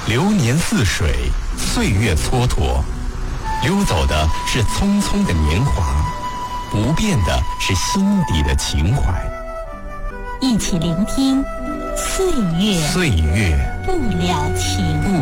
流年似水，岁月蹉跎，溜走的是匆匆的年华，不变的是心底的情怀。 一起聆听岁月岁月不了情。